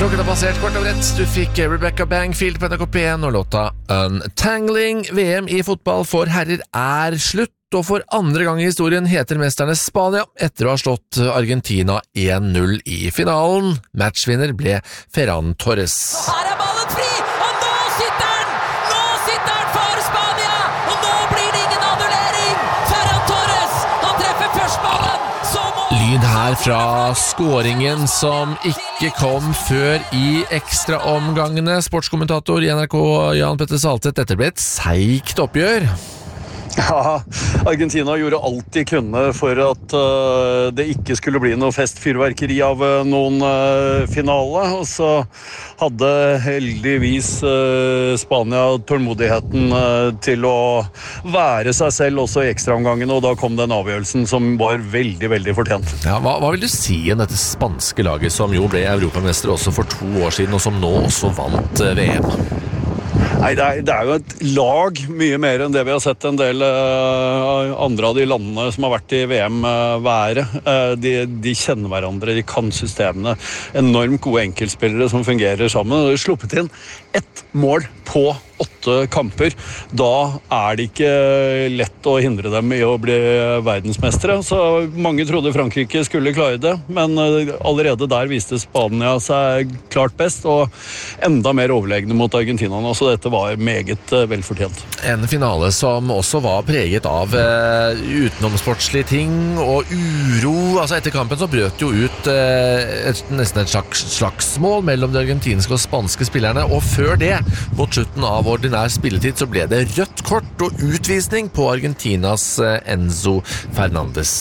Klokken har passert kvart over ett. Du fikk Rebecca Bangfield på NRK P1 og låta Untangling. VM i fotball for herrer er slutt, og for andre gang i historien heter mesterne Spania etter å ha slått Argentina 1-0 i finalen. Matchvinner ble Ferran Torres. Her er ballen fri, og nå sitter den! Nå sitter den for Spania! Og nå blir det ingen annullering! Ferran Torres, han treffer først ballen, så må... Lyd her fra skåringen som ikke kom før i ekstraomgangene. Sportskommentator i NRK Jan Petter Saltvedt, dette ble et seigt oppgjør. Ja, Argentina gjorde alt de kunne for at det ikke skulle bli noe festfyrverkeri av noen finale, og så hadde heldigvis Spania tålmodigheten til å være seg selv også i ekstraomgangen, og da kom den avgjørelsen som var veldig, veldig fortjent. Ja, hva vil du si om dette spanske laget som jo ble europamester også for 2 år siden, og som nå også vant VM? Nei, det er jo et lag mye mer enn det vi har sett en del andre av de landene som har vært i VM være. De kjenner hverandre, de kan systemene. Enormt gode enkeltspillere som fungerer sammen. De har sluppet inn 1 mål på 8 kamper. Da er det ikke lett å hindre dem i å bli verdensmestere. Så mange trodde Frankrike skulle klare det, men allerede der viste Spania seg klart best, og enda mer overlegne mot Argentina. Så dette var meget velfortjent. En finale som også var preget av utenomsportslige ting og uro. Altså etter kampen så brøt jo ut nesten et slagsmål mellom de argentinske og spanske spillerne, og før det, mot slutten av ordinær spilletid, så ble det rødt kort og utvisning på Argentinas Enzo Fernandes.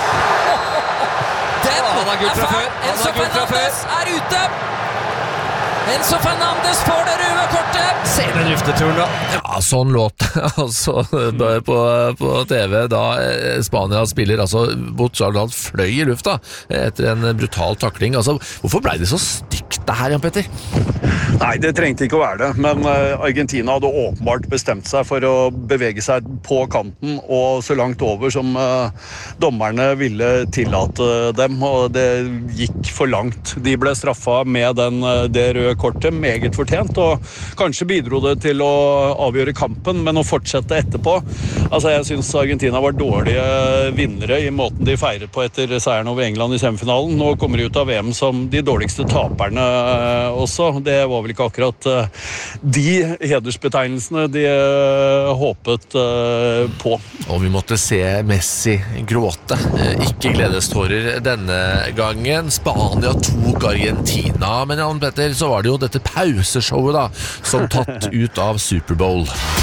Den er fæl! Enzo Fernandes er ute! Enzo Fernandes får det røde kortet! Se den rufteturen da! Ja, sånn låt altså på TV da Spania spiller altså Botsalland fløy i lufta etter en brutal takling. Altså, hvorfor ble det så stygt det her, Jan Petter? Nei, det trengte ikke å være det, men Argentina hadde åpenbart bestemt seg for å bevege seg på kanten og så langt over som dommerne ville tillate dem, og det gikk for langt. De ble straffet med det røde kortet, meget fortjent, og kanskje bidro det til å avgjøre kampen, men å fortsette etterpå. Altså, jeg synes Argentina var dårlige vinnere i måten de feiret på etter seieren over England i semifinalen. Nå kommer de ut av VM som de dårligste taperne også. Det var vel ikke akkurat de hedersbetegnelsene de håpet på. Og vi måtte se Messi gråte, ikke gledestårer denne gangen. Spania tok Argentina, men Jan Petter, så var det jo dette pauseshowet da, som tatt ut av Superbowl.